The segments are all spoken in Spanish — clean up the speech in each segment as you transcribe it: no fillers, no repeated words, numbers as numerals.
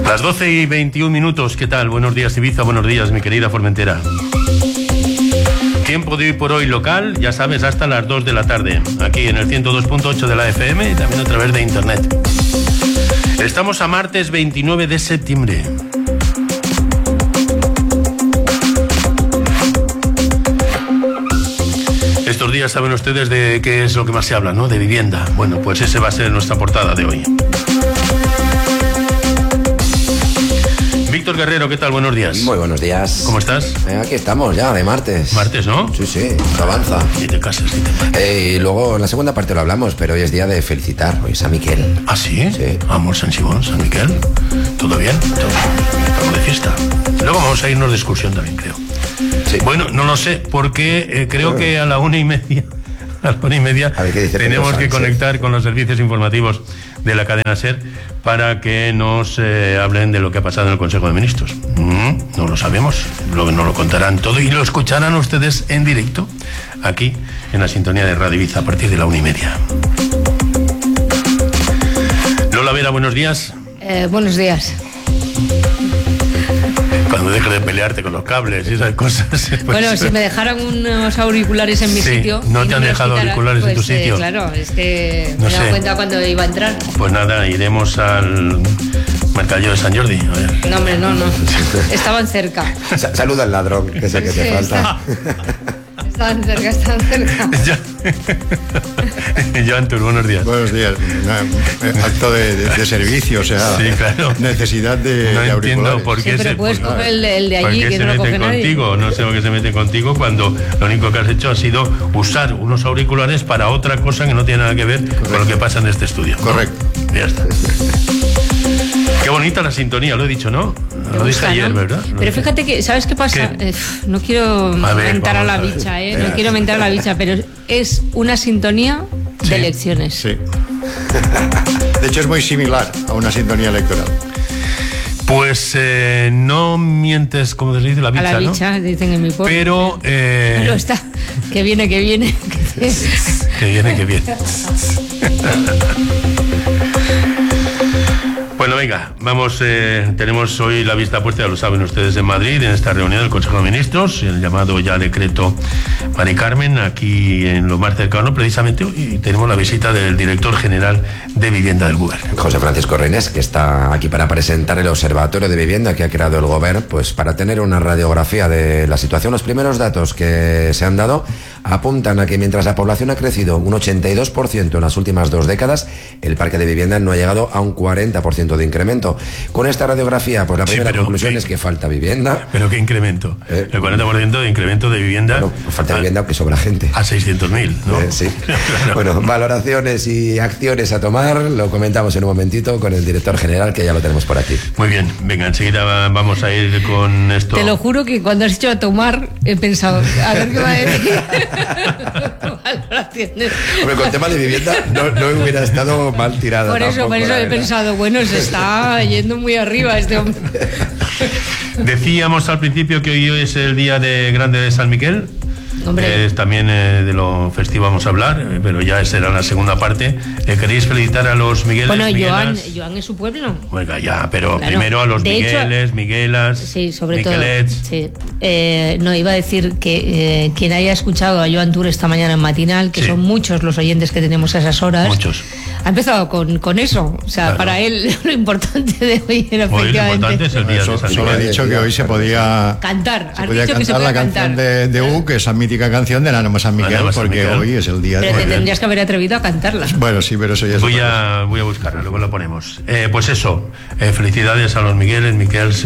Las 12:21. ¿Qué tal? Buenos días, Ibiza. Buenos días, mi querida Formentera. Tiempo de hoy por hoy local, ya sabes, hasta las 2 de la tarde. Aquí en el 102.8 de la FM y también a través de internet. Estamos a martes 29 de septiembre. Estos días saben ustedes de qué es lo que más se habla, ¿no? De vivienda. Bueno, pues ese va a ser nuestra portada de hoy. Víctor Guerrero, ¿qué tal? Buenos días. Muy buenos días. ¿Cómo estás? Aquí estamos ya, de martes. Martes, ¿no? Sí, sí, avanza. Ni te casas, ni te casas. Y luego en la segunda parte lo hablamos, pero hoy es día de felicitar. Hoy es San Miquel. ¿Ah, sí? Sí. Amor, San Simón, San Miquel. ¿Todo bien? Todo. Estamos de fiesta. Luego vamos a irnos de excursión también, creo. Sí. Bueno, no lo sé, porque creo que a la 1:30... A la 1:30 a ver, ¿qué dice tenemos Pedro que Sánchez? Conectar con los servicios informativos de la cadena SER para que nos hablen de lo que ha pasado en el Consejo de Ministros. No lo sabemos, luego nos lo contarán todo y lo escucharán ustedes en directo aquí en la sintonía de Radio Ibiza a partir de la 1:30. Lola Vera, buenos días. Buenos días. Cuando dejes de pelearte con los cables y esas cosas. Pues, bueno, si me dejaran unos auriculares en mi sitio. No te han dejado auriculares en tu sitio. Claro, es que no me he dado sé. cuenta cuando iba a entrar. Pues nada, iremos al mercadillo de San Jordi. A ver. No, hombre, no. Estaban cerca. Saluda al ladrón, que es el que te falta. Estaban cerca. Joan Tur, buenos días. Buenos días. Acto de servicio, o sea, sí, claro. Necesidad de No de entiendo auriculares. por qué Sí, pero puedes coger el de allí, que no lo coge nadie. Contigo. No sé por qué se meten contigo cuando lo único que has hecho ha sido usar unos auriculares para otra cosa que no tiene nada que ver con lo que pasa en este estudio, ¿no? Correcto. Ya está. Qué bonita la sintonía, lo he dicho, ¿no? Lo dije ayer, ¿verdad? Pero fíjate que, ¿sabes qué pasa? No quiero mentar a la bicha, no quiero mentar a la bicha, pero es una sintonía de elecciones. Sí. De hecho, es muy similar a una sintonía electoral. Pues no mientes, como se dice, la bicha, A la bicha, ¿no? dicen en mi pueblo. Pero... Pero está, que viene. Que viene. Bueno, venga, vamos, tenemos hoy la vista puesta, ya lo saben ustedes, en Madrid, en esta reunión del Consejo de Ministros, el llamado ya decreto Mari Carmen, aquí en lo más cercano, precisamente hoy tenemos la visita del director general de Vivienda del Gobierno. José Francisco Reynés, que está aquí para presentar el Observatorio de Vivienda que ha creado el Gobierno, pues para tener una radiografía de la situación. Los primeros datos que se han dado apuntan a que mientras la población ha crecido un 82% en las últimas 2 décadas, el parque de vivienda no ha llegado a un 40% de incremento. Con esta radiografía, pues la primera conclusión es que falta vivienda. ¿Pero qué incremento? El 40% de incremento de vivienda. No, pues falta vivienda aunque sobra gente. A 600.000, ¿no? Sí. Claro. Bueno, valoraciones y acciones a tomar, lo comentamos en un momentito con el director general, que ya lo tenemos por aquí. Muy bien, venga, enseguida vamos a ir con esto. Te lo juro que cuando has dicho a tomar, he pensado, a ver qué va a decir. Valoraciones. Hombre, con el tema de vivienda no hubiera estado mal tirado. Por eso he pensado, bueno, se está yendo muy arriba este hombre. Decíamos al principio que hoy es el día de Grande de San Miquel. También de lo festivo vamos a hablar, pero ya será la segunda parte. ¿Queréis felicitar a los Migueles? Bueno, Miguelas? Joan es su pueblo. Oiga, ya, pero claro. Primero a los De Migueles, hecho, Miguelas, sí, sobre Miquelets. todo. Sí. No, iba a decir que quien haya escuchado a Joan Tur esta mañana en Matinal, que son muchos los oyentes que tenemos a esas horas. Muchos. Ha empezado con eso. O sea, claro. Para él lo importante de hoy era hoy efectivamente. Lo importante es el día de San Miguel. Solo he dicho que hoy se podía cantar. Se podía cantar la canción de U, que es esa mítica canción de Ánimo San Miguel, porque hoy es el día de. Pero te tendrías que haber atrevido a cantarla. Bueno, sí, pero eso ya es. Voy a buscarla, luego la ponemos. Pues eso, felicidades a los Migueles, Miquelas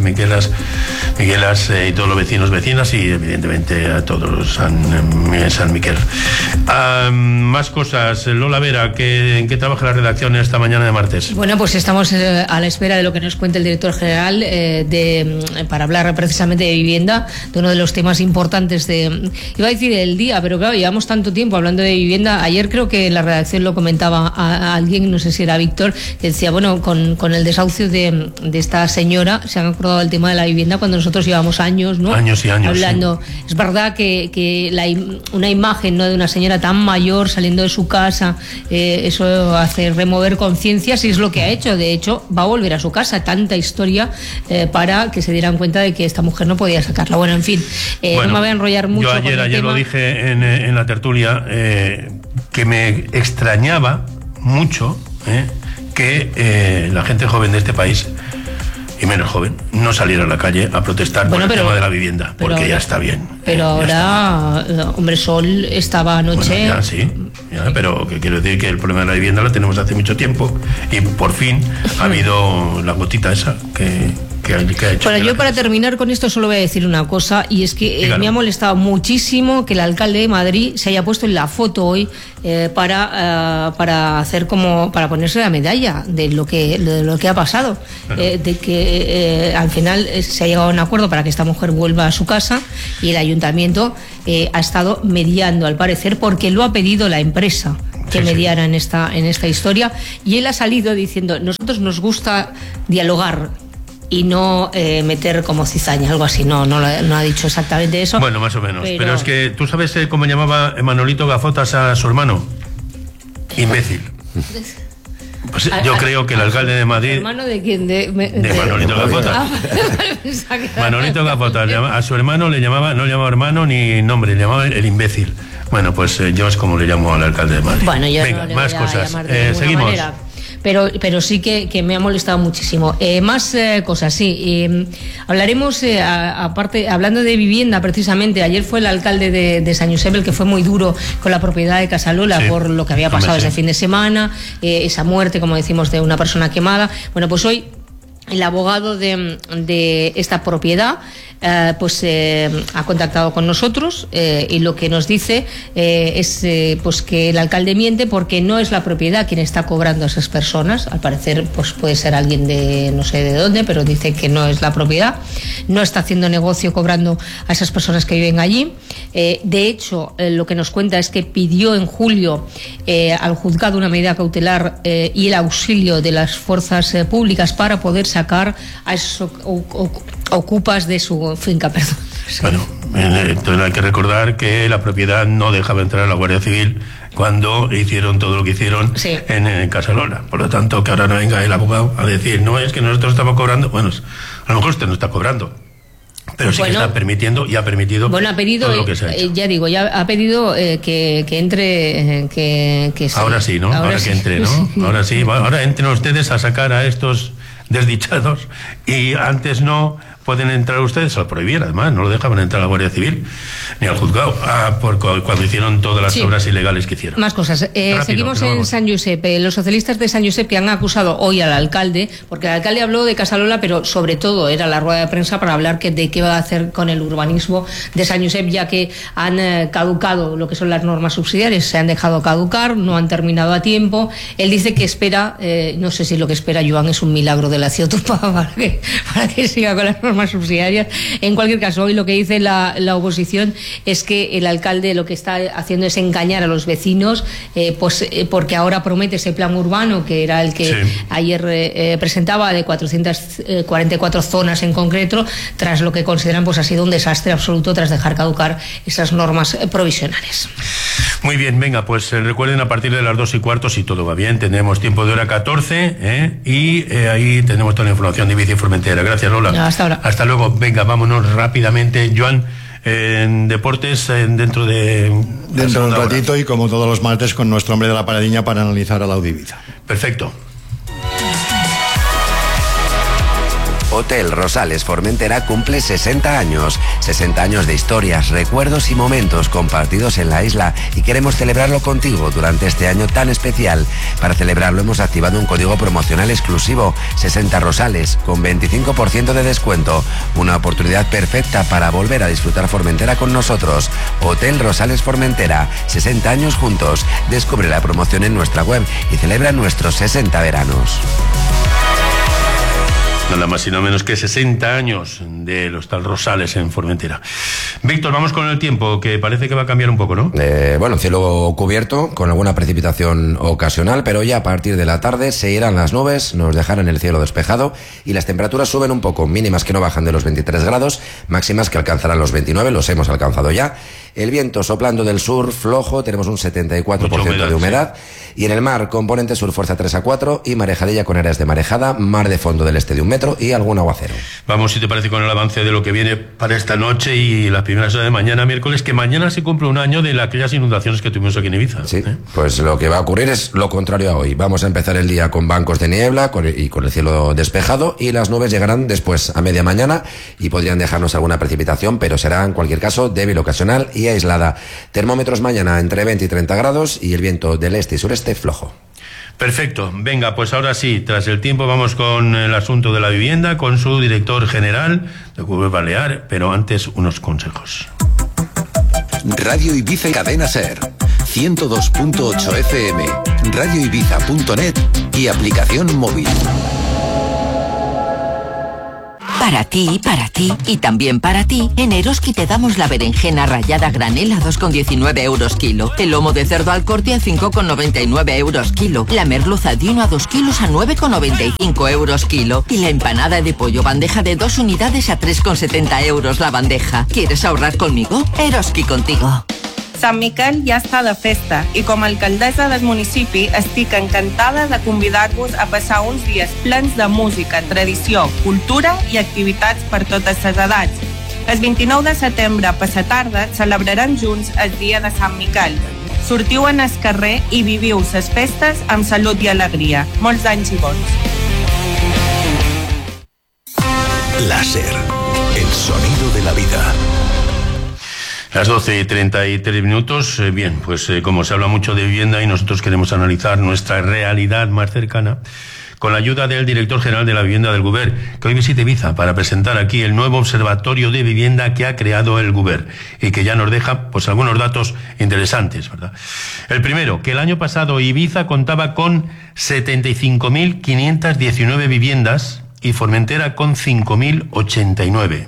y todos los vecinas y evidentemente a todos los San Miguel. Más cosas. Lola Vera, ¿en qué trabaja la redacción esta mañana de martes? Bueno, pues estamos a la espera de lo que nos cuente el director general para hablar precisamente de vivienda, de uno de los temas importantes iba a decir decir el día, pero claro, llevamos tanto tiempo hablando de vivienda. Ayer creo que en la redacción lo comentaba a alguien, no sé si era Víctor, que decía, bueno, con el desahucio de esta señora se han acordado del tema de la vivienda cuando nosotros llevamos años, ¿no? Años y años. Hablando. Sí. Es verdad que una imagen, ¿no?, de una señora tan mayor saliendo de su casa, eso hace remover conciencias y es lo que ha hecho. De hecho, va a volver a su casa. Tanta historia para que se dieran cuenta de que esta mujer no podía sacarla. Bueno, en fin, no me voy a enrollar mucho. Yo ayer lo dije en la tertulia, que me extrañaba mucho que la gente joven de este país, y menos joven, no saliera a la calle a protestar por el tema de la vivienda, porque ya está bien. Pero ahora, hombre, Sol estaba anoche... Bueno, pero que quiero decir que el problema de la vivienda lo tenemos hace mucho tiempo y por fin ha habido la gotita esa que ha hecho. Bueno, yo para terminar con esto solo voy a decir una cosa, y es que me ha molestado muchísimo que el alcalde de Madrid se haya puesto en la foto hoy para hacer para ponerse la medalla de lo que ha pasado, de que al final se ha llegado a un acuerdo para que esta mujer vuelva a su casa y el ayuntamiento ha estado mediando, al parecer, porque lo ha pedido la empresa que mediara en esta historia, y él ha salido diciendo: nosotros nos gusta dialogar y no meter como cizaña, algo así. No ha dicho exactamente eso. Bueno, más o menos. Pero es que tú sabes cómo llamaba Manolito Gafotas a su hermano. Imbécil. Pues yo creo que el alcalde de Madrid... ¿Hermano de quién? De Manolito Gafotas. Manolito Gafotas. A su hermano no le llamaba hermano ni nombre, le llamaba el imbécil. Bueno, pues yo es como le llamo al alcalde de Madrid. Bueno, yo venga, no le más voy a cosas. llamar de Seguimos. Manera. Pero sí que me ha molestado muchísimo. Más cosas, sí. Hablaremos, aparte, hablando de vivienda, precisamente, ayer fue el alcalde de San Josep el que fue muy duro con la propiedad de Casalola, por lo que había pasado ese fin de semana, esa muerte, como decimos, de una persona quemada. Bueno, pues hoy el abogado de esta propiedad ha contactado con nosotros, y lo que nos dice es pues que el alcalde miente, porque no es la propiedad quien está cobrando a esas personas. Al parecer pues puede ser alguien de no sé de dónde, pero dice que no es la propiedad, no está haciendo negocio cobrando a esas personas que viven allí. De hecho, lo que nos cuenta es que pidió en julio al juzgado una medida cautelar y el auxilio de las fuerzas públicas para poder sacar a esos ocupas de su finca, perdón. Bueno, entonces hay que recordar que la propiedad no dejaba entrar a la Guardia Civil cuando hicieron todo lo que hicieron en Casalola. Por lo tanto, que ahora no venga el abogado a decir, no, es que nosotros estamos cobrando. Bueno, a lo mejor usted no está cobrando, pero sí que está permitiendo y ha permitido todo lo que se ha hecho. Ya digo, ya ha pedido que entre, que ahora sí, ¿no? Ahora que entre, ¿no? Ahora sí, ahora entren ustedes a sacar a estos desdichados, y antes no pueden entrar ustedes, se lo prohibieron, además, no lo dejaban entrar a la Guardia Civil ni al juzgado, cuando hicieron todas las obras ilegales que hicieron. Más cosas. Seguimos en San Josep. Los socialistas de San Josep que han acusado hoy al alcalde, porque el alcalde habló de Casalola, pero sobre todo era la rueda de prensa para hablar de qué va a hacer con el urbanismo de San Josep, ya que han caducado lo que son las normas subsidiarias, se han dejado caducar, no han terminado a tiempo. Él dice que espera, no sé si lo que espera Joan es un milagro de la Ciotupa para que siga con las normas subsidiarias. En cualquier caso, hoy lo que dice la oposición es que el alcalde lo que está haciendo es engañar a los vecinos, porque ahora promete ese plan urbano, que era el que ayer presentaba, de 444 zonas en concreto, tras lo que consideran pues ha sido un desastre absoluto tras dejar caducar esas normas provisionales. Muy bien, venga, pues recuerden, a partir de las 2:15, si todo va bien, tenemos tiempo de hora 14, y ahí tenemos toda la información de Bici Formentera. Gracias, Lola. No, hasta ahora. Hasta luego. Venga, vámonos rápidamente. Joan, en deportes, dentro de un ratito, y como todos los martes, con nuestro hombre de la paradiña para analizar a la Audiviza. Perfecto. Hotel Rosales Formentera cumple 60 años. 60 años de historias, recuerdos y momentos compartidos en la isla, y queremos celebrarlo contigo durante este año tan especial. Para celebrarlo hemos activado un código promocional exclusivo, 60 Rosales, con 25% de descuento. Una oportunidad perfecta para volver a disfrutar Formentera con nosotros. Hotel Rosales Formentera, 60 años juntos. Descubre la promoción en nuestra web y celebra nuestros 60 veranos. Nada más y no menos que 60 años del Hostal Rosales en Formentera. Víctor, vamos con el tiempo, que parece que va a cambiar un poco, ¿no? Bueno, cielo cubierto, con alguna precipitación ocasional, pero ya a partir de la tarde se irán las nubes, nos dejarán el cielo despejado y las temperaturas suben un poco, mínimas que no bajan de los 23 grados, máximas que alcanzarán los 29, los hemos alcanzado ya. El viento soplando del sur flojo, tenemos un 74% de humedad. Sí. Y en el mar, componente sur fuerza 3 a 4 y marejadilla con áreas de marejada, mar de fondo del este de 1 metro y algún aguacero. Vamos, si te parece, con el avance de lo que viene para esta noche y las primeras horas de mañana, miércoles, que mañana se cumple un año de aquellas inundaciones que tuvimos aquí en Ibiza. Sí, pues lo que va a ocurrir es lo contrario a hoy. Vamos a empezar el día con bancos de niebla y con el cielo despejado, y las nubes llegarán después a media mañana y podrían dejarnos alguna precipitación, pero será en cualquier caso débil, ocasional y aislada. Termómetros mañana entre 20 y 30 grados y el viento del este y sureste flojo. Perfecto. Venga, pues ahora sí, tras el tiempo vamos con el asunto de la vivienda, con su director general de Google Balear, pero antes unos consejos. Radio Ibiza y Cadena SER, 102.8 FM, radioibiza.net y aplicación móvil. Para ti y también para ti, en Eroski te damos la berenjena rallada granel a 2,19 euros kilo, el lomo de cerdo al corte a 5,99 euros kilo, la merluza de 1 a 2 kilos a 9,95 euros kilo y la empanada de pollo bandeja de 2 unidades a 3,70 euros la bandeja. ¿Quieres ahorrar conmigo? Eroski contigo. Sant Miquel ja està de festa i com a alcaldessa del municipi estic encantada de convidar-vos a passar uns dies plens de música, tradició, cultura i activitats per totes les edats. El 29 de setembre a la tarda celebrarem junts el dia de Sant Miquel. Sortiu en el carrer i viviu les festes amb salut i alegria. Molts anys i bons. Láser, el sonido de la vida. Las 12:33. Bien, pues como se habla mucho de vivienda y nosotros queremos analizar nuestra realidad más cercana, con la ayuda del director general de la vivienda del Govern, que hoy visita Ibiza para presentar aquí el nuevo observatorio de vivienda que ha creado el Govern y que ya nos deja pues algunos datos interesantes, ¿verdad? El primero, que el año pasado Ibiza contaba con 75.519 viviendas y Formentera con 5.089.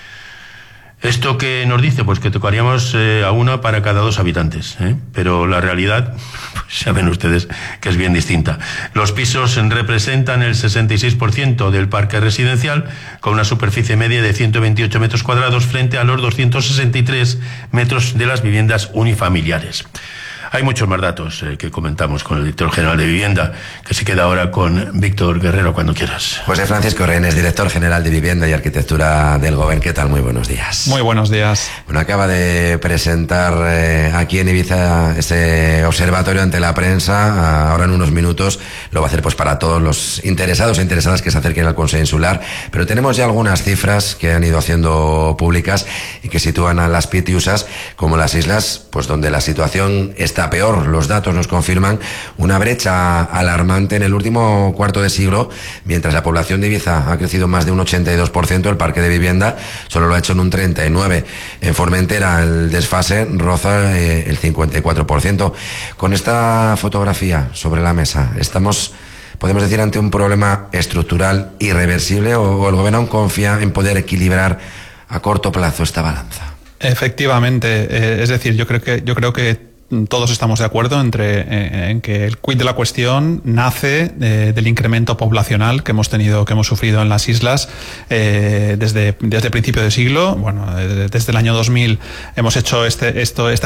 ¿Esto qué nos dice? Pues que tocaríamos a una para cada 2 habitantes, pero la realidad, pues saben ustedes que es bien distinta. Los pisos representan el 66% del parque residencial, con una superficie media de 128 metros cuadrados frente a los 263 metros de las viviendas unifamiliares. Hay muchos más datos que comentamos con el director general de vivienda, que se queda ahora con Víctor Guerrero cuando quieras. José Francisco Renes, director general de vivienda y arquitectura del Govern. ¿Qué tal? Muy buenos días. Muy buenos días. Bueno, acaba de presentar aquí en Ibiza este observatorio ante la prensa. Ahora en unos minutos lo va a hacer pues para todos los interesados e interesadas que se acerquen al Consejo Insular. Pero tenemos ya algunas cifras que han ido haciendo públicas y que sitúan a las Pitiusas como las islas, pues donde la situación está peor. Los datos nos confirman una brecha alarmante en el último cuarto de siglo. Mientras la población de Ibiza ha crecido más de un 82%, el parque de vivienda solo lo ha hecho en un 39%. En Formentera el desfase roza el 54%. Con esta fotografía sobre la mesa, podemos decir, ante un problema estructural irreversible, o el gobierno aún confía en poder equilibrar a corto plazo esta balanza. Efectivamente, es decir, yo creo que todos estamos de acuerdo en que el quid de la cuestión nace del incremento poblacional que hemos sufrido en las islas desde principio de siglo. Bueno, desde el año 2000 hemos hecho este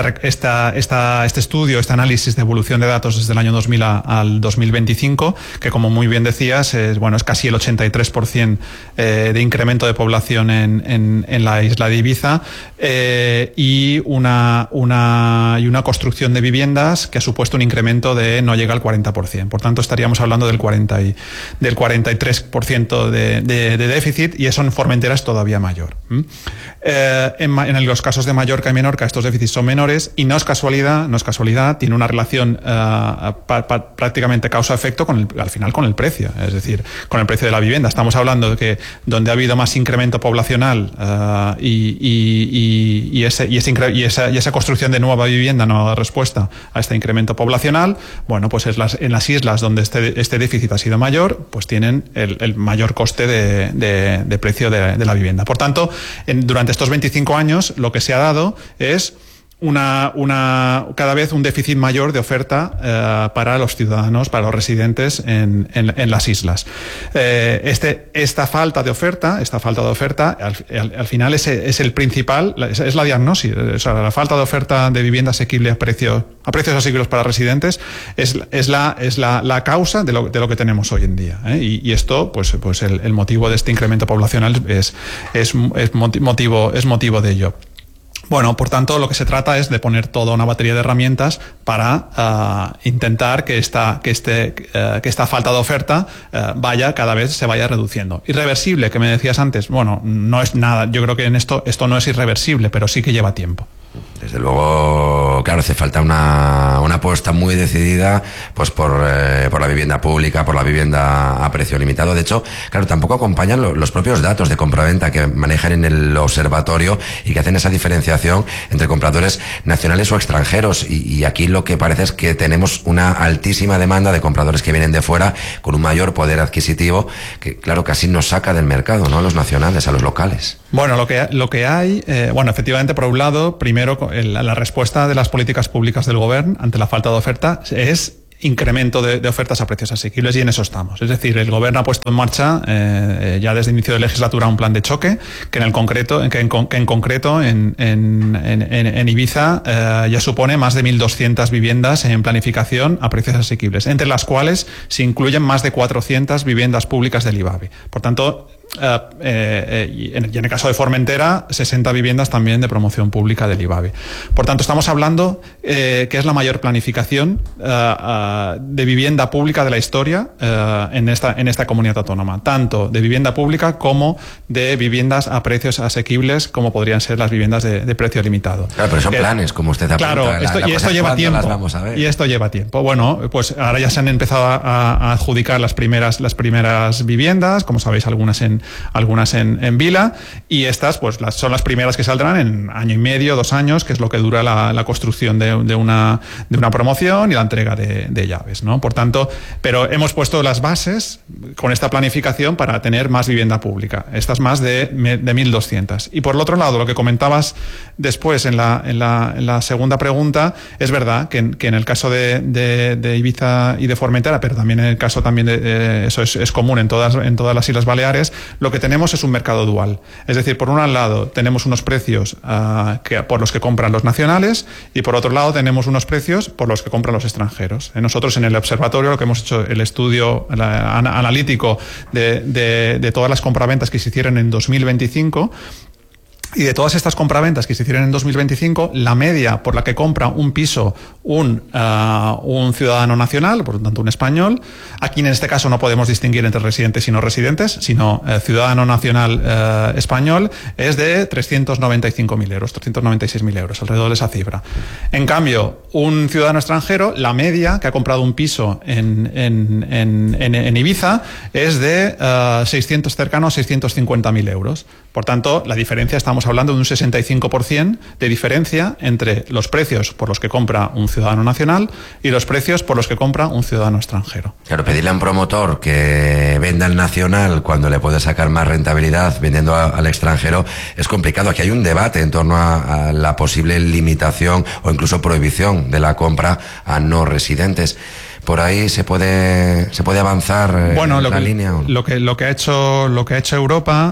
estudio, este análisis de evolución de datos desde el año 2000 al 2025, que, como muy bien decías, es casi el 83% de incremento de población en la isla de Ibiza, y una construcción de viviendas que ha supuesto un incremento de no llega al 40%. Por tanto, estaríamos hablando del 43% de déficit, y eso en Formentera es todavía mayor. En los casos de Mallorca y Menorca estos déficits son menores, y no es casualidad, tiene una relación prácticamente causa-efecto al final con el precio, es decir, con el precio de la vivienda. Estamos hablando de que donde ha habido más incremento poblacional y esa construcción de nueva vivienda no ha respuesta a este incremento poblacional, bueno, pues en las islas donde este déficit ha sido mayor, pues tienen el mayor coste de precio de la vivienda. Por tanto, durante estos 25 años lo que se ha dado es cada vez un déficit mayor de oferta para los ciudadanos, para los residentes en las islas. Esta falta de oferta al final es el principal, es la diagnosis. O sea, la falta de oferta de vivienda asequible a precios asequibles para residentes es la causa de lo que tenemos hoy en día, ¿eh? Y esto, pues el motivo de este incremento poblacional es motivo de ello. Bueno, por tanto, lo que se trata es de poner toda una batería de herramientas para intentar que esta falta de oferta cada vez se vaya reduciendo. Irreversible, que me decías antes, bueno, no es nada. Yo creo que en esto no es irreversible, pero sí que lleva tiempo. Desde luego, claro, hace falta una apuesta muy decidida pues por la vivienda pública, por la vivienda a precio limitado. De hecho, claro, tampoco acompañan los propios datos de compraventa que manejan en el observatorio y que hacen esa diferenciación entre compradores nacionales o extranjeros. Y aquí lo que parece es que tenemos una altísima demanda de compradores que vienen de fuera con un mayor poder adquisitivo que, claro, casi nos saca del mercado, ¿no? A los nacionales, a los locales. Bueno, lo que hay, efectivamente, por un lado, primero, la respuesta de las políticas públicas del Gobierno ante la falta de oferta es incremento de ofertas a precios asequibles, y en eso estamos. Es decir, el Gobierno ha puesto en marcha ya desde inicio de legislatura un plan de choque que en concreto en Ibiza ya supone más de 1.200 viviendas en planificación a precios asequibles, entre las cuales se incluyen más de 400 viviendas públicas del IBABI. Por tanto, y en el caso de Formentera, 60 viviendas también de promoción pública del IBABI. Por tanto, estamos hablando que es la mayor planificación de vivienda pública de la historia en esta comunidad autónoma, tanto de vivienda pública como de viviendas a precios asequibles, como podrían ser las viviendas de precio limitado. Claro, pero son planes, como usted apunta. Claro, y esto lleva tiempo. Y esto lleva tiempo. Bueno, pues ahora ya se han empezado a adjudicar las primeras viviendas, como sabéis, algunas en Vila, y estas pues son las primeras que saldrán en año y medio, 2 años, que es lo que dura la construcción de una promoción y la entrega de llaves, ¿no? Por tanto, pero hemos puesto las bases con esta planificación para tener más vivienda pública, estas más de 1.200. Y por el otro lado, lo que comentabas después en la segunda pregunta, es verdad que en el caso de Ibiza y de Formentera, pero también en el caso de eso es común en todas las Islas Baleares, lo que tenemos es un mercado dual. Es decir, por un lado tenemos unos precios por los que compran los nacionales, y por otro lado tenemos unos precios por los que compran los extranjeros. Nosotros en el observatorio lo que hemos hecho, el estudio analítico de todas las compraventas que se hicieron en 2025, y de todas estas compraventas que se hicieron en 2025, la media por la que compra un piso un ciudadano nacional, por lo tanto un español, aquí en este caso no podemos distinguir entre residentes y no residentes, sino ciudadano nacional español, es de 395.000 euros, 396.000 euros, alrededor de esa cifra. En cambio, un ciudadano extranjero, la media que ha comprado un piso en Ibiza es de cercano a 650.000 euros. Por tanto, la diferencia, estamos hablando de un 65% de diferencia entre los precios por los que compra un ciudadano nacional y los precios por los que compra un ciudadano extranjero. Claro, pedirle a un promotor que venda el nacional cuando le puede sacar más rentabilidad vendiendo al extranjero es complicado. Aquí hay un debate en torno a la posible limitación o incluso prohibición de la compra a no residentes. Por ahí se puede avanzar la línea. Lo que ha hecho Europa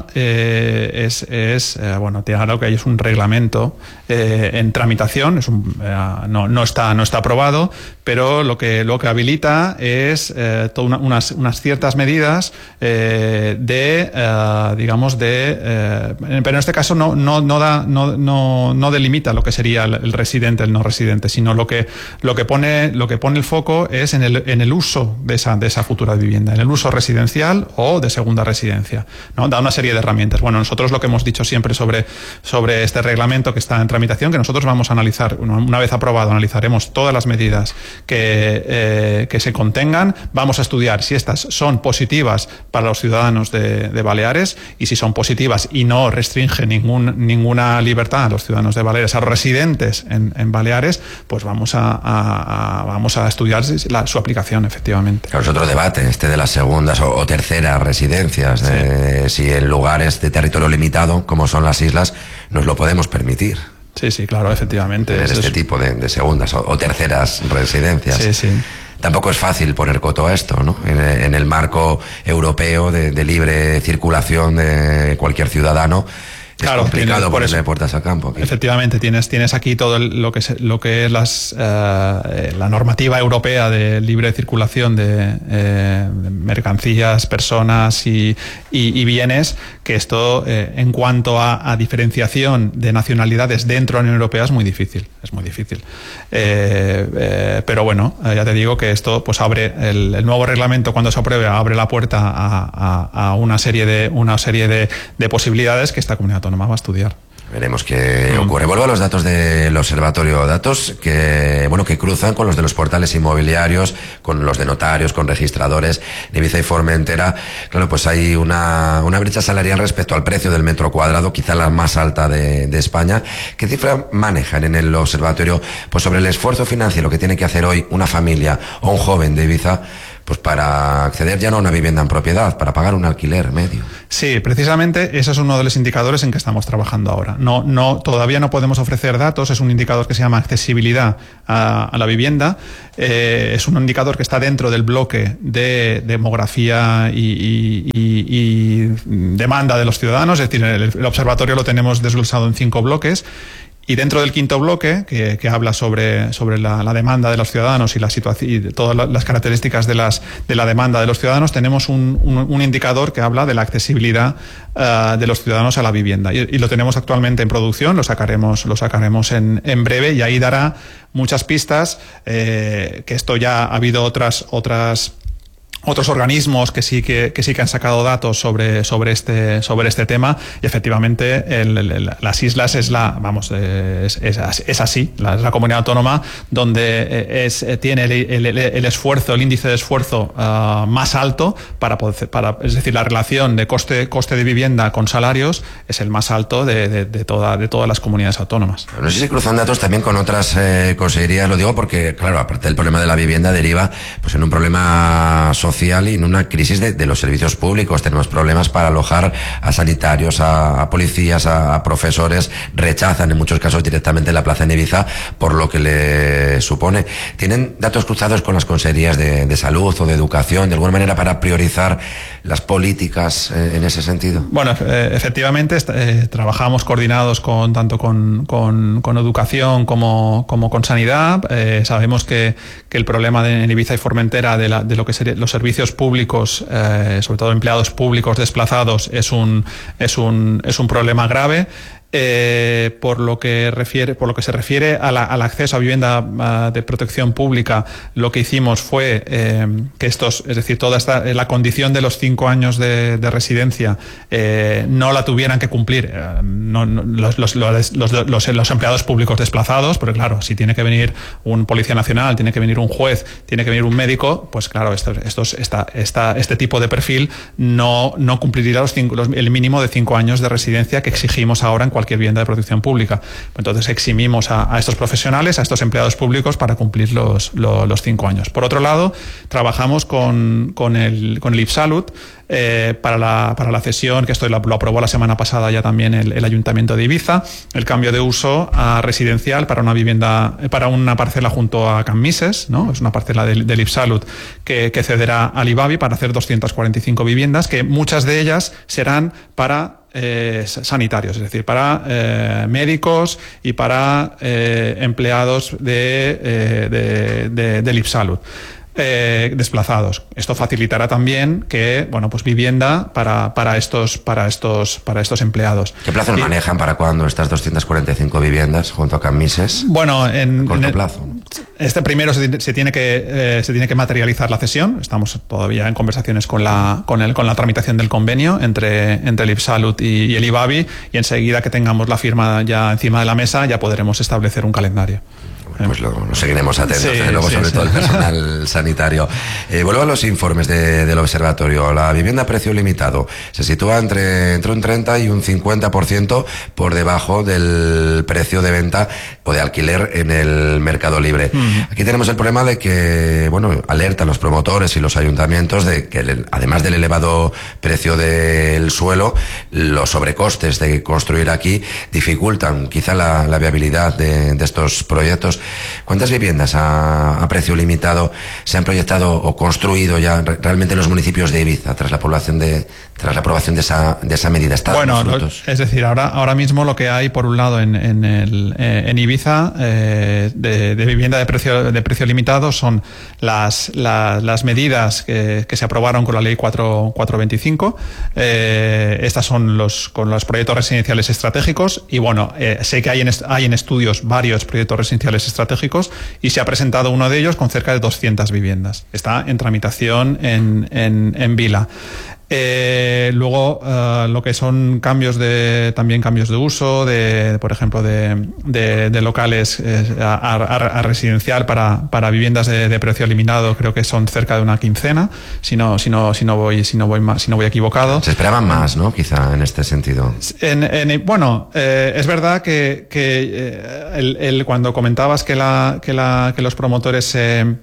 lo que hay es un reglamento en tramitación, no está aprobado, pero lo que habilita es unas ciertas medidas pero en este caso no delimita lo que sería el residente, el no residente, sino lo que pone el foco es en el uso de esa futura vivienda, en el uso residencial o de segunda residencia, ¿no? Da una serie de herramientas. Bueno, nosotros lo que hemos dicho siempre sobre este reglamento que está en tramitación, que nosotros vamos a analizar, una vez aprobado, analizaremos todas las medidas que se contengan. Vamos a estudiar si estas son positivas para los ciudadanos de Baleares, y si son positivas y no restringen ninguna libertad a los ciudadanos de Baleares, a los residentes en Baleares, pues vamos a estudiar su aplicación, efectivamente. Claro, es otro debate de las segundas o terceras residencias, si en lugares de territorio limitado, como son las islas, nos lo podemos permitir. Sí, claro, efectivamente. Este tipo de segundas o terceras residencias. Sí. Tampoco es fácil poner coto a esto, ¿no? En el marco europeo de libre circulación de cualquier ciudadano. Es complicado ponerle puertas al campo. Aquí. Efectivamente, tienes aquí todo lo que es la normativa europea de libre circulación de mercancías, personas y bienes, que esto, en cuanto a diferenciación de nacionalidades dentro de la Unión Europea, es muy difícil. Pero bueno, ya te digo que esto pues abre el nuevo reglamento, cuando se apruebe, abre la puerta a una serie de posibilidades que esta comunidad autónoma va a estudiar. Veremos qué ocurre. Vuelvo a los datos del observatorio, datos que cruzan con los de los portales inmobiliarios, con los de notarios, con registradores de Ibiza y Formentera. Claro, pues hay una brecha salarial respecto al precio del metro cuadrado, quizá la más alta de España. ¿Qué cifra manejan en el observatorio pues sobre el esfuerzo financiero que tiene que hacer hoy una familia o un joven de Ibiza pues para acceder ya no a una vivienda en propiedad, para pagar un alquiler medio? Sí, precisamente ese es uno de los indicadores en que estamos trabajando ahora. Todavía no podemos ofrecer datos, es un indicador que se llama accesibilidad a la vivienda. Es un indicador que está dentro del bloque de demografía y demanda de los ciudadanos, es decir, el observatorio lo tenemos desglosado en 5 bloques. Y dentro del quinto bloque, que habla sobre la demanda de los ciudadanos y la situación y todas las características de la demanda de los ciudadanos, tenemos un indicador que habla de la accesibilidad de los ciudadanos a la vivienda. Y lo tenemos actualmente en producción, lo sacaremos en breve, y ahí dará muchas pistas, que esto ya ha habido otros organismos que sí que han sacado datos sobre este tema, y efectivamente las islas es así, la comunidad autónoma donde tiene el esfuerzo, el índice de esfuerzo más alto es decir, la relación de coste de vivienda con salarios es el más alto de todas las comunidades autónomas. No sé si cruzan datos también con otras consejerías, lo digo porque, claro, aparte del problema de la vivienda, deriva pues en un problema social y en una crisis de los servicios públicos. Tenemos problemas para alojar a sanitarios, a policías, a profesores. Rechazan en muchos casos directamente la plaza en Ibiza por lo que le supone. ¿Tienen datos cruzados con las consejerías de salud o de educación, de alguna manera, para priorizar las políticas en ese sentido? Bueno, efectivamente trabajamos coordinados tanto con educación como con sanidad. Sabemos que el problema en Ibiza y Formentera de lo que serían los servicios públicos, sobre todo empleados públicos desplazados, es un problema grave. Por lo que se refiere al acceso a vivienda de protección pública, lo que hicimos fue que es decir, toda la condición de los 5 años de residencia no la tuvieran que cumplir los empleados públicos desplazados, porque claro, si tiene que venir un policía nacional, tiene que venir un juez, tiene que venir un médico, pues claro, este tipo de perfil no cumpliría el mínimo de 5 años de residencia que exigimos ahora en cualquier vivienda de protección pública. Entonces eximimos a estos profesionales, a estos empleados públicos, para cumplir los 5 años. Por otro lado, trabajamos con el IPSALUD para la cesión, que esto lo aprobó la semana pasada ya también el Ayuntamiento de Ibiza, el cambio de uso a residencial para una vivienda, para una parcela junto a Can Mises, ¿no? Es una parcela del IPSALUD que cederá al IBABI para hacer 245 viviendas, que muchas de ellas serán para sanitarios, es decir, para médicos y para empleados del IPSALUD. Desplazados. Esto facilitará también que, pues vivienda para estos empleados. ¿Qué plazos manejan para cuando estas 245 viviendas junto a Can Mises? Bueno, en corto plazo. Primero se tiene que materializar la cesión. Estamos todavía en conversaciones con la tramitación del convenio entre el IPSALUD y el IBABI, y enseguida que tengamos la firma ya encima de la mesa ya podremos establecer un calendario. Pues lo seguiremos atentos, luego sobre todo el personal sanitario. Vuelvo a los informes del observatorio. La vivienda a precio limitado se sitúa entre un 30 y un 50% por debajo del precio de venta o de alquiler en el mercado libre. Aquí tenemos el problema de que, alertan los promotores y los ayuntamientos de que además del elevado precio del suelo, los sobrecostes de construir aquí dificultan quizá la viabilidad de estos proyectos. ¿Cuántas viviendas a precio limitado se han proyectado o construido ya realmente en los municipios de Ibiza tras la aprobación de esa medida? Es decir, ahora mismo lo que hay por un lado en Ibiza de vivienda de precio limitado son las medidas que se aprobaron con la ley 425. Estas son con los proyectos residenciales estratégicos y sé que hay en estudios varios proyectos residenciales estratégicos y se ha presentado uno de ellos con cerca de 200 viviendas. Está en tramitación en Vila. Luego lo que son cambios de uso, por ejemplo de locales a residencial para viviendas de precio limitado, creo que son cerca de una quincena, si no voy equivocado. Se esperaban más, ¿no? Quizá en este sentido. Es verdad que cuando comentabas que los promotores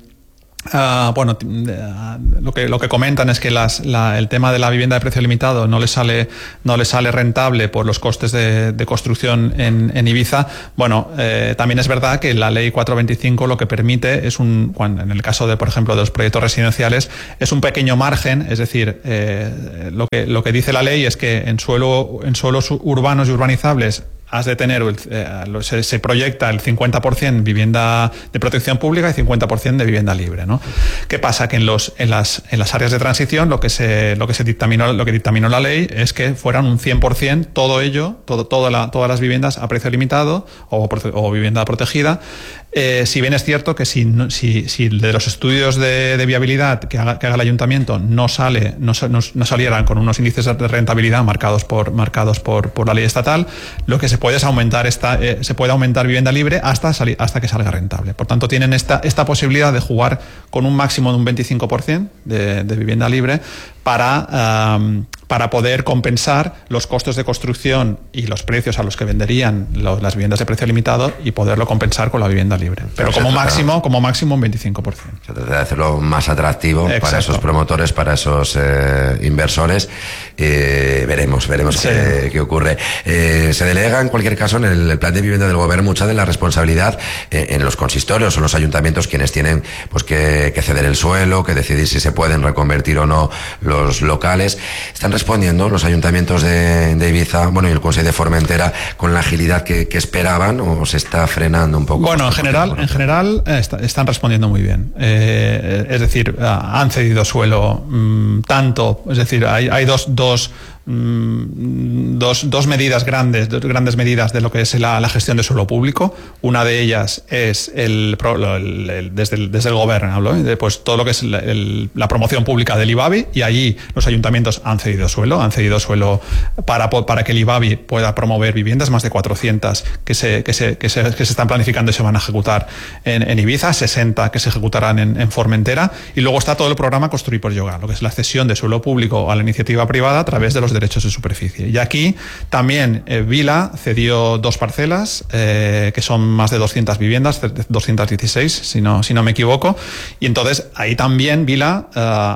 lo que comentan es que el tema de la vivienda de precio limitado no le sale rentable por los costes de construcción en Ibiza. También es verdad que la ley 425 lo que permite es en el caso por ejemplo de los proyectos residenciales, es un pequeño margen, es decir, lo que dice la ley es que en suelos urbanos y urbanizables has de tener, se proyecta el 50% vivienda de protección pública y 50% de vivienda libre, ¿no? ¿Qué pasa? Que en las áreas de transición lo que dictaminó la ley es que fueran un 100% todas las viviendas a precio limitado o vivienda protegida. Si bien es cierto que si de los estudios de viabilidad que haga el ayuntamiento no salieran con unos índices de rentabilidad marcados por la ley estatal, lo que se puede es aumentar se puede aumentar vivienda libre hasta que salga rentable. Por tanto, tienen esta posibilidad de jugar con un máximo de un 25% de vivienda libre para poder compensar los costos de construcción y los precios a los que venderían las viviendas de precio limitado y poderlo compensar con la vivienda libre. Pero como máximo un 25%. Se trata de hacerlo más atractivo. Exacto. Para esos promotores, para esos inversores. Veremos qué ocurre. Se delega en cualquier caso en el plan de vivienda del gobierno mucha de la responsabilidad en los consistorios o los ayuntamientos, quienes tienen que ceder el suelo, que decidir si se pueden reconvertir o no los locales. ¿Están respondiendo los ayuntamientos de Ibiza, y el Consejo de Formentera con la agilidad que esperaban, o se está frenando un poco? En general están respondiendo muy bien. Es decir, han cedido suelo tanto, es decir, hay dos medidas grandes medidas de lo que es la gestión de suelo público. Una de ellas es desde el gobierno, hablo, pues todo lo que es la promoción pública del IBABI, y allí los ayuntamientos han cedido suelo para que el IBABI pueda promover viviendas, más de 400 que se están planificando y se van a ejecutar en Ibiza, 60 que se ejecutarán en Formentera, y luego está todo el programa Construir por Llogar, lo que es la cesión de suelo público a la iniciativa privada a través de los derechos de superficie. Y aquí también Vila cedió 2 parcelas que son más de 200 viviendas, 216 si no me equivoco, y entonces ahí también Vila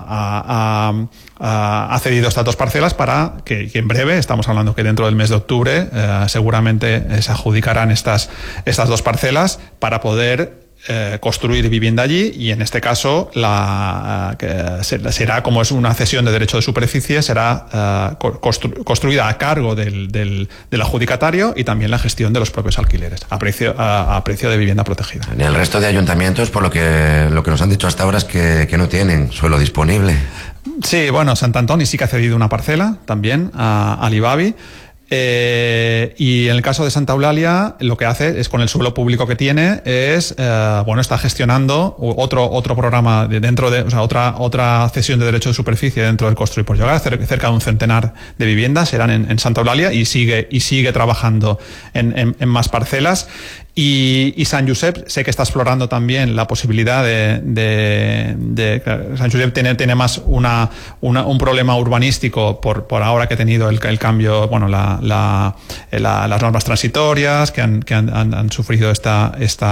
ha cedido estas 2 parcelas para que en breve, estamos hablando que dentro del mes de octubre seguramente se adjudicarán estas 2 parcelas para poder construir vivienda allí, y en este caso será, como es una cesión de derecho de superficie, será construida a cargo del adjudicatario, y también la gestión de los propios alquileres a precio de vivienda protegida. En el resto de ayuntamientos, por lo que nos han dicho hasta ahora, es que no tienen suelo disponible. Sí, Sant Antoni sí que ha cedido una parcela también al IBABI. Y en el caso de Santa Eulalia, lo que hace es, con el suelo público que tiene, está gestionando otro programa otra cesión de derecho de superficie dentro del Construir por Llogar, cerca de un centenar de viviendas serán en Santa Eulalia, y sigue trabajando en más parcelas. Y Sant Josep sé que está explorando también la posibilidad de Sant Josep tiene más un problema urbanístico por ahora que ha tenido el cambio, bueno, las normas transitorias que han sufrido esta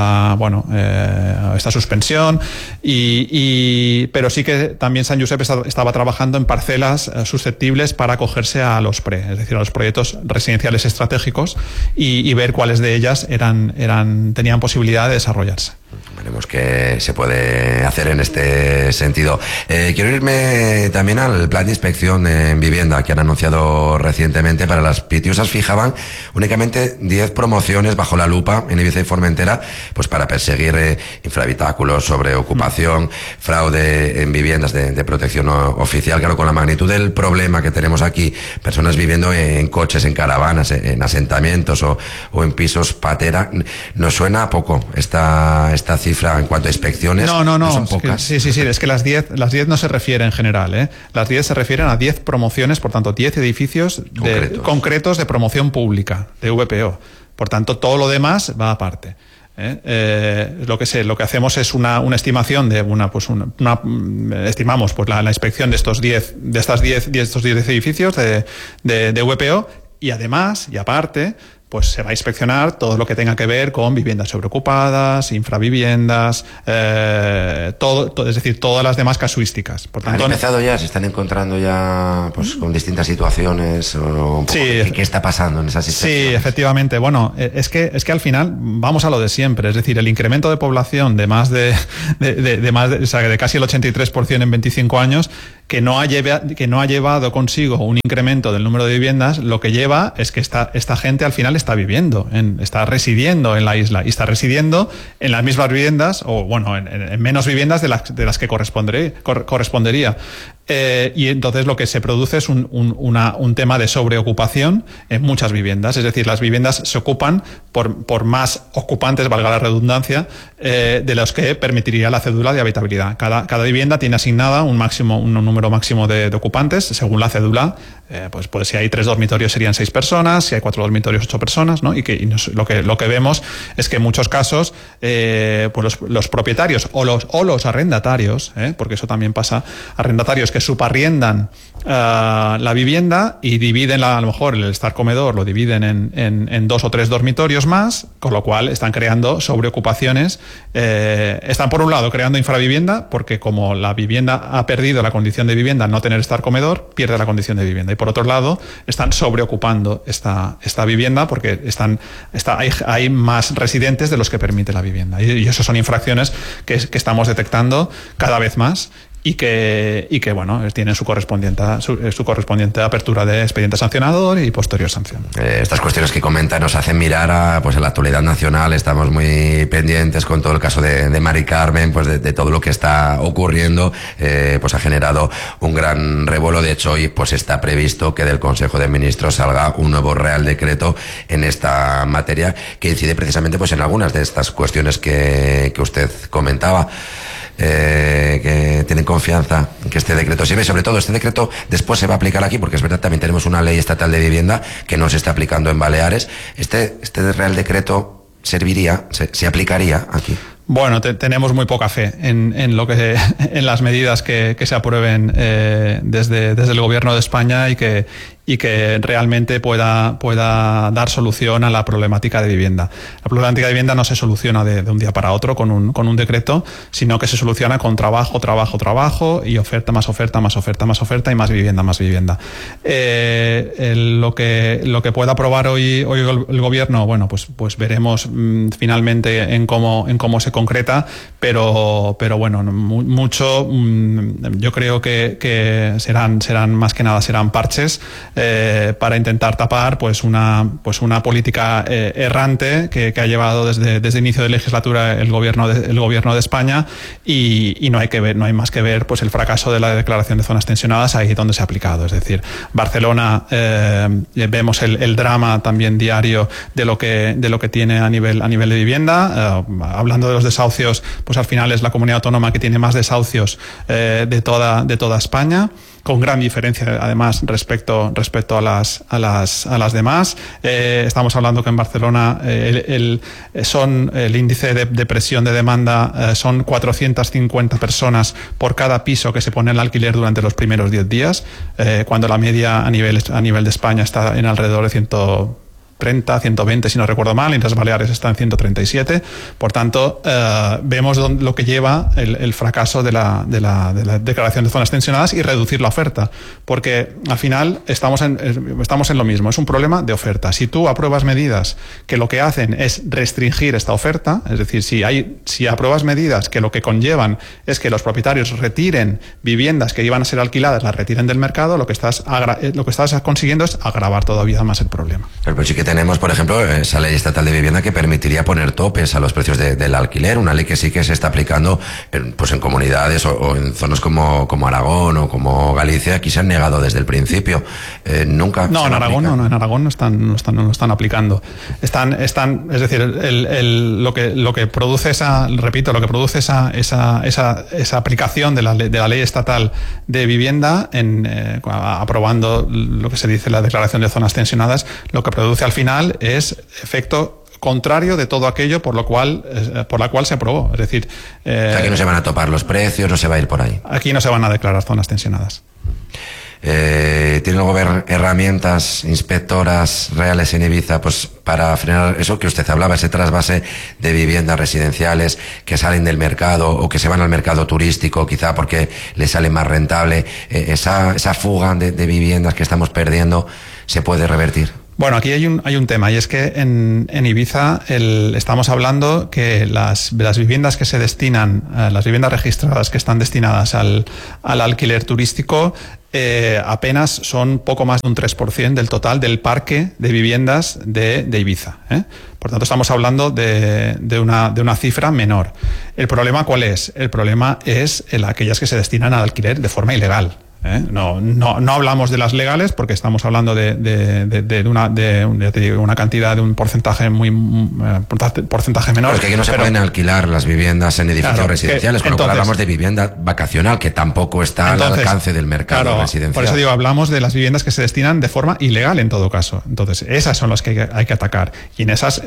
suspensión, pero sí que también Sant Josep estaba trabajando en parcelas susceptibles para acogerse a los PRE, es decir, a los proyectos residenciales estratégicos, y ver cuáles de ellas tenían posibilidad de desarrollarse. Veremos qué se puede hacer en este sentido. Quiero irme también al plan de inspección en vivienda que han anunciado recientemente. Para las Pitiusas fijaban únicamente 10 promociones bajo la lupa en Ibiza y Formentera, pues para perseguir infrahabitáculos, sobreocupación, fraude en viviendas de protección oficial. Claro, con la magnitud del problema que tenemos aquí, personas viviendo en coches, en caravanas, en asentamientos o en pisos patera, nos suena a poco esta cifra en cuanto a inspecciones. No son pocas. Sí, es que las 10 no se refiere en general, ¿eh? Las 10 se refieren a 10 promociones, por tanto 10 edificios concretos de promoción pública, de VPO. Por tanto, todo lo demás va aparte. Lo que hacemos es una estimación de estimamos pues la inspección de estos 10 edificios de VPO, y además y aparte pues se va a inspeccionar todo lo que tenga que ver con viviendas sobreocupadas, infraviviendas, es decir, todas las demás casuísticas. Por tanto, ¿han empezado ya? ¿Se están encontrando ya pues con distintas situaciones? ¿Qué está pasando en esas inspecciones? Sí, efectivamente. Bueno, es que al final vamos a lo de siempre. Es decir, el incremento de población de casi el 83% en 25 años, que no ha llevado consigo un incremento del número de viviendas, lo que lleva es que esta gente al final está residiendo en la isla, y está residiendo en las mismas viviendas, o bueno, en menos viviendas de las que correspondería. Y entonces lo que se produce es un tema de sobreocupación en muchas viviendas. Es decir, las viviendas se ocupan por más ocupantes, valga la redundancia, de los que permitiría la cédula de habitabilidad. Cada vivienda tiene asignada un número máximo de ocupantes según la cédula. Pues si hay 3 dormitorios serían 6 personas, si hay 4 dormitorios 8 personas, ¿no? Lo que vemos es que en muchos casos pues los propietarios o los arrendatarios, porque eso también pasa, arrendatarios que subarriendan la vivienda y dividen a lo mejor el estar comedor lo dividen en 2 o 3 dormitorios más, con lo cual están creando sobreocupaciones. Están por un lado creando infravivienda, porque como la vivienda ha perdido la condición de vivienda, no tener estar comedor, pierde la condición de vivienda. Y por otro lado, están sobreocupando esta vivienda porque hay más residentes de los que permite la vivienda. Y eso son infracciones que estamos detectando cada vez más, y que bueno, tienen su correspondiente apertura de expediente sancionador y posterior sanción. Estas cuestiones que comentan nos hacen mirar a la actualidad nacional. Estamos muy pendientes con todo el caso de Mari Carmen, pues de todo lo que está ocurriendo. Pues ha generado un gran revuelo. De hecho, hoy pues está previsto que del Consejo de Ministros salga un nuevo Real Decreto en esta materia, que incide precisamente pues en algunas de estas cuestiones que usted comentaba. Que tienen confianza en que este decreto sirve, y sobre todo este decreto después se va a aplicar aquí, porque es verdad, también tenemos una ley estatal de vivienda que no se está aplicando en Baleares. Este Real Decreto serviría, se aplicaría aquí. Bueno, tenemos muy poca fe en las medidas que se aprueben desde el Gobierno de España y que realmente pueda dar solución a la problemática de vivienda. La problemática de vivienda no se soluciona de un día para otro con un decreto, sino que se soluciona con trabajo y oferta más oferta y más vivienda. Lo que pueda aprobar hoy el Gobierno, bueno, pues veremos finalmente en cómo se concreta, pero bueno, mucho yo creo que serán más que nada parches para intentar tapar pues una política errante que ha llevado desde inicio de legislatura el gobierno de España, y no hay más que ver pues el fracaso de la declaración de zonas tensionadas ahí donde se ha aplicado. Es decir, Barcelona, vemos el drama también diario de lo que tiene a nivel de vivienda. Hablando de los desahucios, pues al final es la comunidad autónoma que tiene más desahucios de toda España. con gran diferencia además respecto a las demás. Estamos hablando que en Barcelona el índice de presión de demanda son 450 personas por cada piso que se pone en alquiler durante los primeros 10 días, cuando la media a nivel de España está en alrededor de 130, 120 si no recuerdo mal, y en las Baleares está en 137. Por tanto, vemos lo que lleva el fracaso de la declaración de zonas tensionadas y reducir la oferta, porque al final estamos en lo mismo, es un problema de oferta. Si tú apruebas medidas que lo que hacen es restringir esta oferta, es decir, si apruebas medidas que lo que conllevan es que los propietarios retiren viviendas que iban a ser alquiladas, las retiren del mercado, lo que estás consiguiendo es agravar todavía más el problema. Pero sí que tenemos, por ejemplo, esa ley estatal de vivienda que permitiría poner topes a los precios del alquiler, una ley que sí que se está aplicando pues en comunidades o en zonas como Aragón o como Galicia. Aquí se han negado desde el principio. Nunca. No, en Aragón no lo están aplicando. Es decir, lo que produce esa aplicación de la ley estatal de vivienda, aprobando lo que se dice la declaración de zonas tensionadas, lo que produce al final es efecto contrario de todo aquello por la cual se aprobó. Es decir, aquí no se van a topar los precios, no se va a ir por ahí. Aquí no se van a declarar zonas tensionadas. ¿Tiene el gobierno herramientas inspectoras reales en Ibiza pues para frenar eso que usted hablaba, ese trasvase de viviendas residenciales que salen del mercado o que se van al mercado turístico, quizá porque les sale más rentable? Esa fuga de viviendas que estamos perdiendo, ¿se puede revertir? Bueno, aquí hay un tema, y es que en Ibiza estamos hablando que las viviendas que se destinan, las viviendas registradas que están destinadas al alquiler turístico, apenas son poco más de un 3% del total del parque de viviendas de Ibiza. Por tanto, estamos hablando de una cifra menor. ¿El problema cuál es? El problema es aquellas que se destinan al alquiler de forma ilegal. No hablamos de las legales porque estamos hablando de una cantidad, de un porcentaje porcentaje menor. Pero es que aquí no se pueden alquilar las viviendas en edificios residenciales, con lo cual hablamos de vivienda vacacional que tampoco está al alcance del mercado residencial. Por eso digo, hablamos de las viviendas que se destinan de forma ilegal en todo caso. Entonces, esas son las que hay que atacar. Y en esas,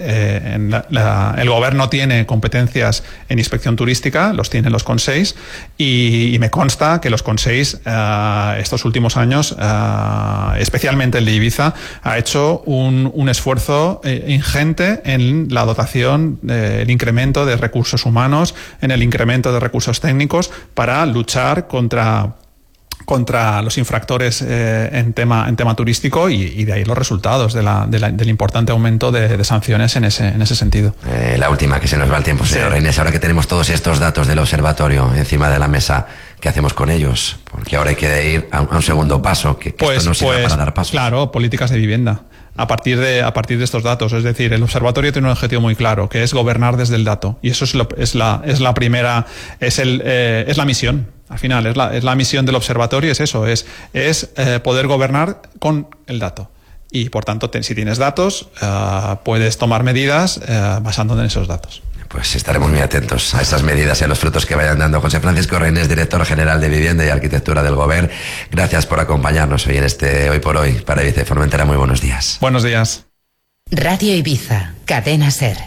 el gobierno tiene competencias en inspección turística, los tienen los consells, y me consta que los consells estos últimos años, especialmente el de Ibiza, ha hecho un esfuerzo ingente en la dotación, el incremento de recursos humanos, en el incremento de recursos técnicos para luchar contra los infractores en tema turístico, y de ahí los resultados del importante aumento de sanciones en ese sentido. La última, que se nos va el tiempo, señor Reynés. Ahora que tenemos todos estos datos del observatorio encima de la mesa, ¿qué hacemos con ellos? Porque ahora hay que ir a un segundo paso, que esto no sirve para dar pasos. Claro, políticas de vivienda. A partir de estos datos, es decir, el observatorio tiene un objetivo muy claro, que es gobernar desde el dato, y eso es la primera, es la misión. Al final es la misión del observatorio, es eso, es poder gobernar con el dato. Y por tanto, si tienes datos, puedes tomar medidas basándote en esos datos. Pues estaremos muy atentos a esas medidas y a los frutos que vayan dando. José Francisco Reynés, director general de Vivienda y Arquitectura del Gobierno, gracias por acompañarnos hoy en este Hoy por Hoy para Ibiza y Formentera. Muy buenos días. Buenos días. Radio Ibiza, Cadena SER.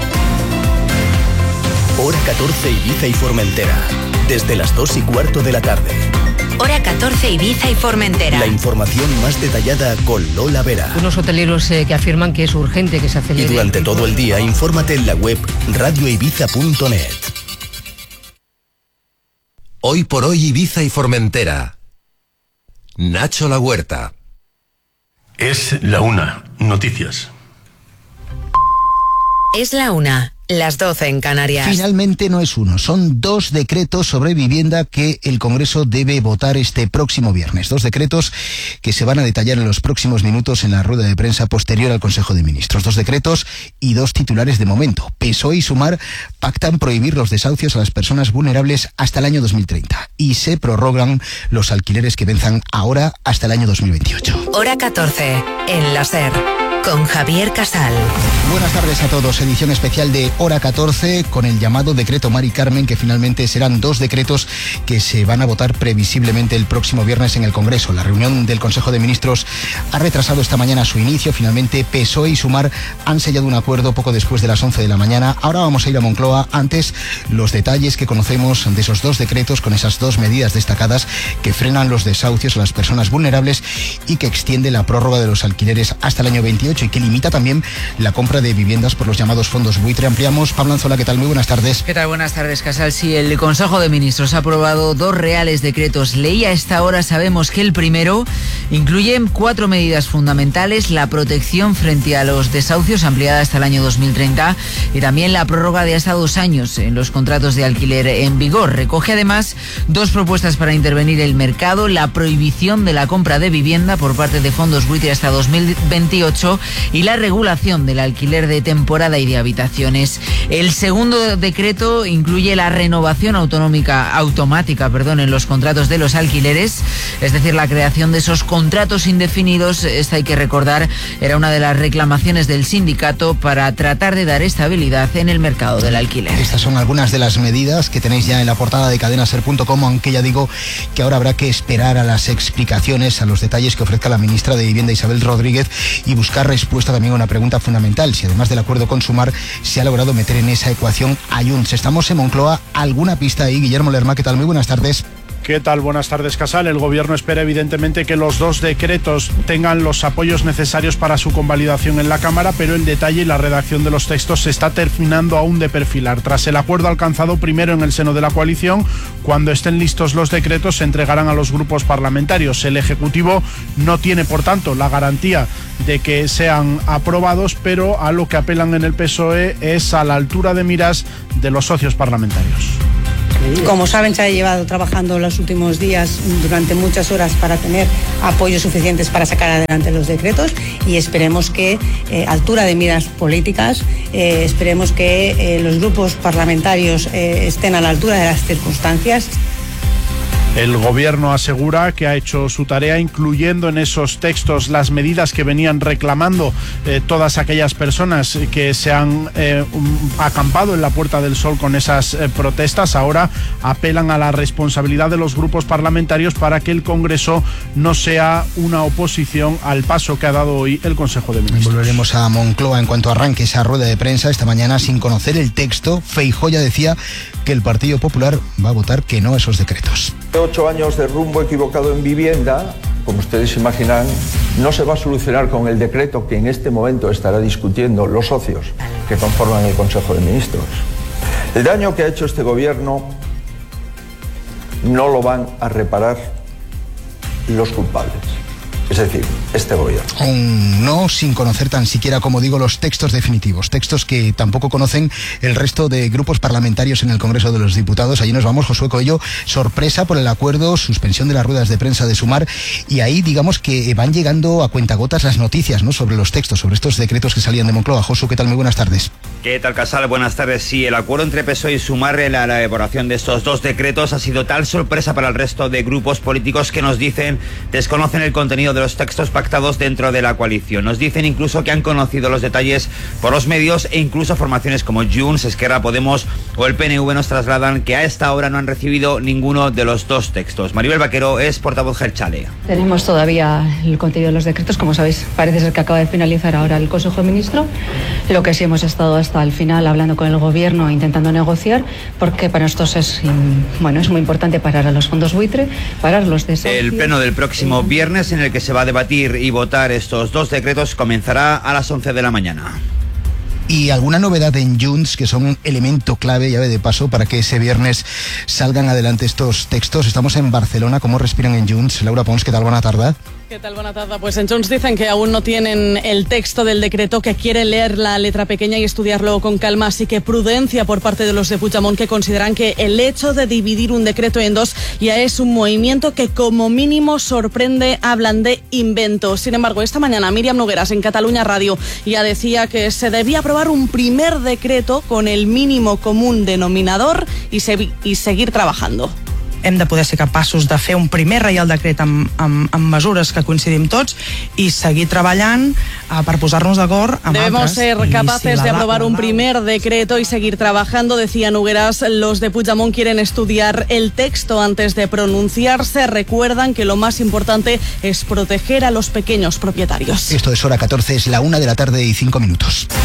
Hora 14 Ibiza y Formentera, desde las 2:15 de la tarde. Hora 14 Ibiza y Formentera. La información más detallada con Lola Vera. Unos hoteleros que afirman que es urgente que se acelere. Y durante todo el día, infórmate en la web radioibiza.net. Hoy por Hoy Ibiza y Formentera. Nacho La Huerta. Es la 1, noticias. Es la 1, las 12 en Canarias. Finalmente no es uno, son 2 decretos sobre vivienda que el Congreso debe votar este próximo viernes. 2 decretos que se van a detallar en los próximos minutos en la rueda de prensa posterior al Consejo de Ministros. 2 decretos y 2 titulares de momento. PSOE y Sumar pactan prohibir los desahucios a las personas vulnerables hasta el año 2030 y se prorrogan los alquileres que venzan ahora hasta el año 2028. Hora 14 en la SER. Con Javier Casal. Buenas tardes a todos. Edición especial de hora 14, con el llamado decreto Mari Carmen, que finalmente serán 2 decretos que se van a votar previsiblemente el próximo viernes en el Congreso. La reunión del Consejo de Ministros ha retrasado esta mañana su inicio. Finalmente PSOE y Sumar han sellado un acuerdo poco después de las 11 de la mañana. Ahora vamos a ir a Moncloa. Antes, los detalles que conocemos de esos 2 decretos con esas 2 medidas destacadas que frenan los desahucios a las personas vulnerables y que extiende la prórroga de los alquileres hasta el año 28 y que limita también la compra de viviendas por los llamados fondos buitre. Ampliamos. Pablo Anzola, ¿qué tal? Muy buenas tardes. ¿Qué tal? Buenas tardes, Casal. Sí, el Consejo de Ministros ha aprobado 2 reales decretos ley. A esta hora sabemos que el primero incluye 4 medidas fundamentales: la protección frente a los desahucios ampliada hasta el año 2030 y también la prórroga de hasta 2 años en los contratos de alquiler en vigor. Recoge además 2 propuestas para intervenir el mercado: la prohibición de la compra de vivienda por parte de fondos buitre hasta 2028 y la regulación del alquiler de temporada y de habitaciones. El segundo decreto incluye la renovación automática en los contratos de los alquileres, es decir, la creación de esos contratos indefinidos. Esta, hay que recordar, era una de las reclamaciones del sindicato para tratar de dar estabilidad en el mercado del alquiler. Estas son algunas de las medidas que tenéis ya en la portada de cadenaser.com, aunque ya digo que ahora habrá que esperar a las explicaciones, a los detalles que ofrezca la ministra de Vivienda, Isabel Rodríguez, y buscar respuesta también a una pregunta fundamental: si además del acuerdo con Sumar se ha logrado meter en esa ecuación a Junts. Estamos en Moncloa. ¿Alguna pista ahí? Guillermo Lerma, ¿qué tal? Muy buenas tardes. ¿Qué tal? Buenas tardes, Casal. El Gobierno espera evidentemente que los 2 decretos tengan los apoyos necesarios para su convalidación en la Cámara, pero el detalle y la redacción de los textos se está terminando aún de perfilar. Tras el acuerdo alcanzado primero en el seno de la coalición, cuando estén listos los decretos se entregarán a los grupos parlamentarios. El Ejecutivo no tiene, por tanto, la garantía de que sean aprobados, pero a lo que apelan en el PSOE es a la altura de miras de los socios parlamentarios. Como saben, se ha llevado trabajando los últimos días durante muchas horas para tener apoyos suficientes para sacar adelante los decretos, y esperemos que altura de miras políticas, esperemos que los grupos parlamentarios estén a la altura de las circunstancias. El Gobierno asegura que ha hecho su tarea, incluyendo en esos textos las medidas que venían reclamando todas aquellas personas que se han acampado en la Puerta del Sol con esas protestas. Ahora apelan a la responsabilidad de los grupos parlamentarios para que el Congreso no sea una oposición al paso que ha dado hoy el Consejo de Ministros. Volveremos a Moncloa en cuanto arranque esa rueda de prensa. Esta mañana, sin conocer el texto, Feijóo ya decía que el Partido Popular va a votar que no a esos decretos. 8 años de rumbo equivocado en vivienda, como ustedes imaginan, no se va a solucionar con el decreto que en este momento estará discutiendo los socios que conforman el Consejo de Ministros. El daño que ha hecho este Gobierno no lo van a reparar los culpables. Es decir, este Gobierno. No, sin conocer tan siquiera, como digo, los textos definitivos, textos que tampoco conocen el resto de grupos parlamentarios en el Congreso de los Diputados. Allí nos vamos, Josué Coello. Sorpresa por el acuerdo, suspensión de las ruedas de prensa de Sumar, y ahí digamos que van llegando a cuentagotas las noticias, ¿no?, sobre los textos, sobre estos decretos que salían de Moncloa. Josué, ¿qué tal? Muy buenas tardes. ¿Qué tal, Casal? Buenas tardes. Sí, el acuerdo entre PSOE y Sumar en la elaboración de estos 2 decretos ha sido tal sorpresa para el resto de grupos políticos que nos dicen desconocen el contenido de los textos pactados dentro de la coalición. Nos dicen incluso que han conocido los detalles por los medios, e incluso formaciones como Junts, Esquerra, Podemos o el PNV nos trasladan que a esta hora no han recibido ninguno de los 2 textos. Maribel Vaquero es portavoz Jeltzale. Tenemos todavía el contenido de los decretos, como sabéis, parece ser que acaba de finalizar ahora el Consejo de Ministros. Lo que sí hemos estado hasta el final hablando con el Gobierno, intentando negociar, porque para nosotros es muy importante parar a los fondos buitre, parar los desahucios. El pleno del próximo viernes, en el que se va a debatir y votar estos 2 decretos, comenzará a las 11 de la mañana. ¿Y alguna novedad en Junts, que son un elemento clave, llave de paso, para que ese viernes salgan adelante estos textos? Estamos en Barcelona. ¿Cómo respiran en Junts? Laura Pons, ¿qué tal? Buena tarde. ¿Qué tal? Buena tarde. Pues en Junts dicen que aún no tienen el texto del decreto, que quiere leer la letra pequeña y estudiarlo con calma, así que prudencia por parte de los de Puigdemont, que consideran que el hecho de dividir un decreto en 2 ya es un movimiento que como mínimo sorprende. Hablan de inventos. Sin embargo, esta mañana Míriam Nogueras en Catalunya Radio ya decía que se debía aprobar un primer decreto con el mínimo común denominador y seguir trabajando. hem de poder ser capaços de fer un primer Reial Decret amb mesures que coincidim tots y seguir treballant per posar-nos d'acord amb Debemos altres. ser capaces de aprobar un primer decreto y seguir trabajando, decía Nogueras. Los de Puigdemont quieren estudiar el texto antes de pronunciarse. Recuerdan que lo más importante es proteger a los pequeños propietarios. Esto es Hora 14, es la 1:05 p.m.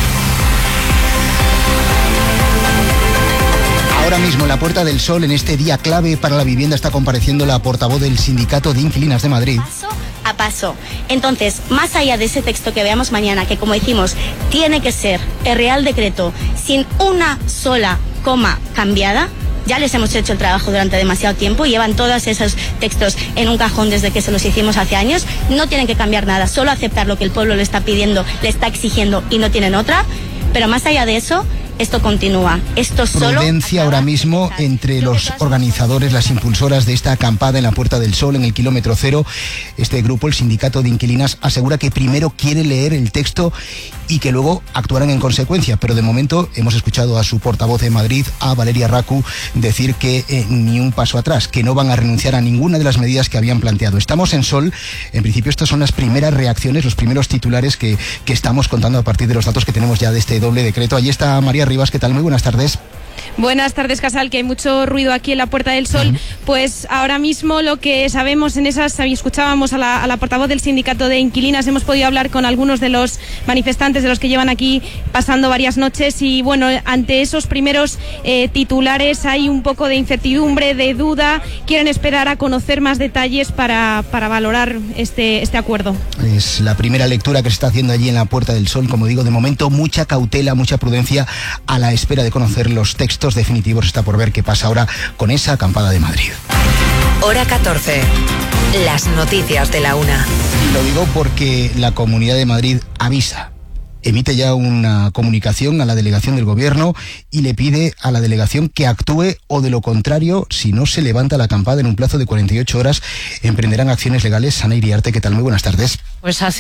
Ahora mismo en la Puerta del Sol, en este día clave para la vivienda, está compareciendo la portavoz del Sindicato de Inquilinas de Madrid. A paso. Entonces, más allá de ese texto que veamos mañana, que como decimos, tiene que ser el Real Decreto sin una sola coma cambiada, ya les hemos hecho el trabajo durante demasiado tiempo, llevan todos esos textos en un cajón desde que se los hicimos hace años, no tienen que cambiar nada, solo aceptar lo que el pueblo le está pidiendo, le está exigiendo y no tienen otra, pero más allá de eso, esto continúa. Esto solo... Prudencia ahora mismo entre los organizadores, las impulsoras de esta acampada en la Puerta del Sol, en el kilómetro cero. Este grupo, el Sindicato de Inquilinas, asegura que primero quiere leer el texto y que luego actuarán en consecuencia. Pero de momento hemos escuchado a su portavoz de Madrid, a Valeria Racu, decir que ni un paso atrás, que no van a renunciar a ninguna de las medidas que habían planteado. Estamos en Sol. En principio estas son las primeras reacciones, los primeros titulares que estamos contando a partir de los datos que tenemos ya de este doble decreto. Allí está María Rivas, ¿qué tal? Muy buenas tardes. Buenas tardes, Casal, que hay mucho ruido aquí en la Puerta del Sol. Pues ahora mismo lo que sabemos en esas, escuchábamos a la portavoz del Sindicato de Inquilinas, hemos podido hablar con algunos de los manifestantes, de los que llevan aquí pasando varias noches, y bueno, ante esos primeros titulares hay un poco de incertidumbre, de duda, quieren esperar a conocer más detalles para valorar este acuerdo. Es la primera lectura que se está haciendo allí en la Puerta del Sol, como digo, de momento mucha cautela, mucha prudencia a la espera de conocer los textos definitivos. Está por ver qué pasa ahora con esa acampada de Madrid. Hora 14. Las noticias de la 1. Lo digo porque la Comunidad de Madrid avisa. Emite ya una comunicación a la delegación del gobierno y le pide a la delegación que actúe, o de lo contrario, si no se levanta la acampada en un plazo de 48 horas, emprenderán acciones legales. Ana Iriarte, ¿qué tal? Muy buenas tardes. Pues así